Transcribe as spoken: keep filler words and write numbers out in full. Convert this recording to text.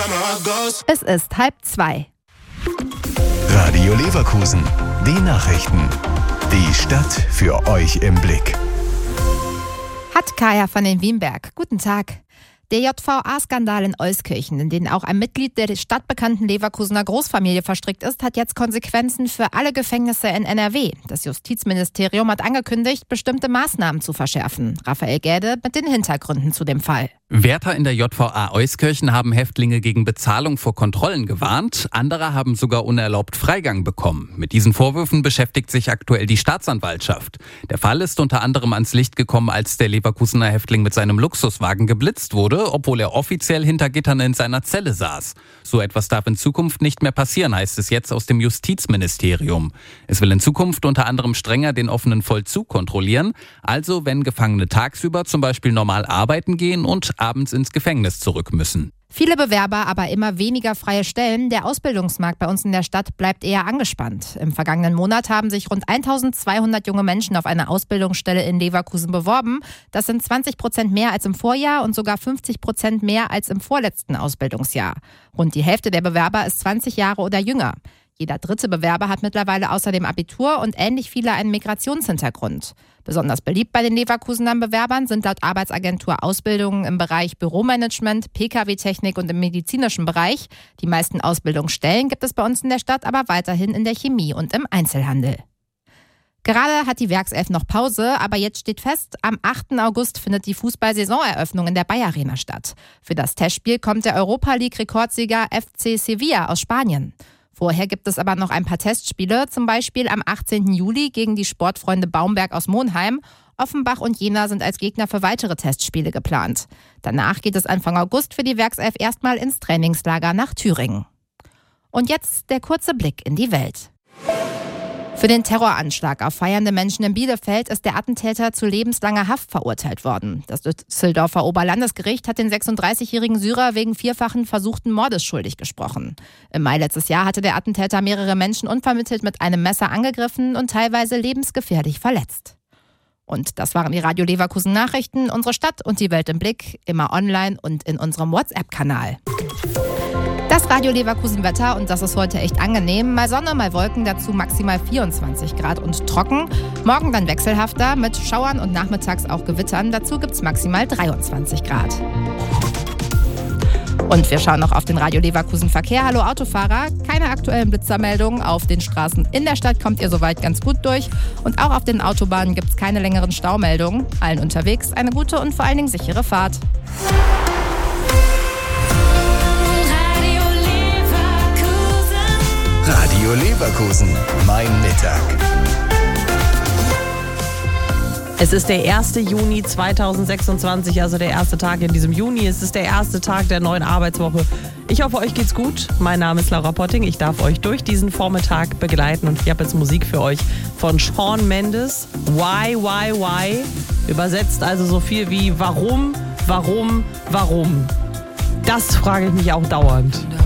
Es ist halb zwei. Radio Leverkusen. Die Nachrichten. Die Stadt für euch im Blick. Hat Kaya von den Wienberg. Guten Tag. Der J V A-Skandal in Euskirchen, in den auch ein Mitglied der stadtbekannten Leverkusener Großfamilie verstrickt ist, hat jetzt Konsequenzen für alle Gefängnisse in N R W. Das Justizministerium hat angekündigt, bestimmte Maßnahmen zu verschärfen. Raphael Gäde mit den Hintergründen zu dem Fall. Wärter in der J V A Euskirchen haben Häftlinge gegen Bezahlung vor Kontrollen gewarnt. Andere haben sogar unerlaubt Freigang bekommen. Mit diesen Vorwürfen beschäftigt sich aktuell die Staatsanwaltschaft. Der Fall ist unter anderem ans Licht gekommen, als der Leverkusener Häftling mit seinem Luxuswagen geblitzt wurde, obwohl er offiziell hinter Gittern in seiner Zelle saß. So etwas darf in Zukunft nicht mehr passieren, heißt es jetzt aus dem Justizministerium. Es will in Zukunft unter anderem strenger den offenen Vollzug kontrollieren. Also wenn Gefangene tagsüber zum Beispiel normal arbeiten gehen und abends ins Gefängnis zurück müssen. Viele Bewerber, aber immer weniger freie Stellen. Der Ausbildungsmarkt bei uns in der Stadt bleibt eher angespannt. Im vergangenen Monat haben sich rund eintausendzweihundert junge Menschen auf eine Ausbildungsstelle in Leverkusen beworben. Das sind zwanzig Prozent mehr als im Vorjahr und sogar fünfzig Prozent mehr als im vorletzten Ausbildungsjahr. Rund die Hälfte der Bewerber ist zwanzig Jahre oder jünger. Jeder dritte Bewerber hat mittlerweile außerdem Abitur und ähnlich viele einen Migrationshintergrund. Besonders beliebt bei den Leverkusener Bewerbern sind laut Arbeitsagentur Ausbildungen im Bereich Büromanagement, P K W-Technik und im medizinischen Bereich. Die meisten Ausbildungsstellen gibt es bei uns in der Stadt aber weiterhin in der Chemie und im Einzelhandel. Gerade hat die Werkself noch Pause, aber jetzt steht fest, am achten August findet die Fußball-Saisoneröffnung in der Bayer Arena statt. Für das Testspiel kommt der Europa League-Rekordsieger F C Sevilla aus Spanien. Vorher gibt es aber noch ein paar Testspiele, zum Beispiel am achtzehnten Juli gegen die Sportfreunde Baumberg aus Monheim. Offenbach und Jena sind als Gegner für weitere Testspiele geplant. Danach geht es Anfang August für die Werkself erstmal ins Trainingslager nach Thüringen. Und jetzt der kurze Blick in die Welt. Für den Terroranschlag auf feiernde Menschen in Bielefeld ist der Attentäter zu lebenslanger Haft verurteilt worden. Das Düsseldorfer Oberlandesgericht hat den sechsunddreißigjährigen Syrer wegen vierfachen versuchten Mordes schuldig gesprochen. Im Mai letztes Jahr hatte der Attentäter mehrere Menschen unvermittelt mit einem Messer angegriffen und teilweise lebensgefährlich verletzt. Und das waren die Radio Leverkusen Nachrichten, unsere Stadt und die Welt im Blick, immer online und in unserem WhatsApp-Kanal. Das Radio Leverkusen Wetter und das ist heute echt angenehm. Mal Sonne, mal Wolken, dazu maximal vierundzwanzig Grad und trocken. Morgen dann wechselhafter mit Schauern und nachmittags auch Gewittern. Dazu gibt es maximal dreiundzwanzig Grad. Und wir schauen noch auf den Radio Leverkusen Verkehr. Hallo Autofahrer, keine aktuellen Blitzermeldungen. Auf den Straßen in der Stadt kommt ihr soweit ganz gut durch. Und auch auf den Autobahnen gibt es keine längeren Staumeldungen. Allen unterwegs eine gute und vor allen Dingen sichere Fahrt. Radio Leverkusen, mein Mittag. Es ist der erste Juni zweitausendsechsundzwanzig, also der erste Tag in diesem Juni. Es ist der erste Tag der neuen Arbeitswoche. Ich hoffe, euch geht's gut. Mein Name ist Laura Potting. Ich darf euch durch diesen Vormittag begleiten und ich habe jetzt Musik für euch von Shawn Mendes. Why, why, why? Übersetzt also so viel wie warum, warum, warum? Das frage ich mich auch dauernd.